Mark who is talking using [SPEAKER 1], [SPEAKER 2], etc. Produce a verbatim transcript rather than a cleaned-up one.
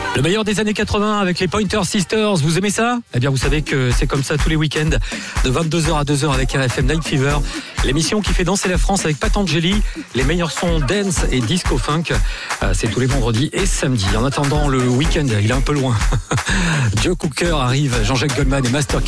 [SPEAKER 1] Le meilleur des années quatre-vingts avec les Pointer Sisters, vous aimez ça ? Eh bien vous savez que c'est comme ça tous les week-ends de vingt-deux heures à deux heures avec R F M Night Fever, l'émission qui fait danser la France avec Patangeli, les meilleurs sons dance et disco funk, c'est tous les vendredis et samedis. En attendant le week-end, il est un peu loin. Joe Cooker arrive, Jean-Jacques Goldman et Master K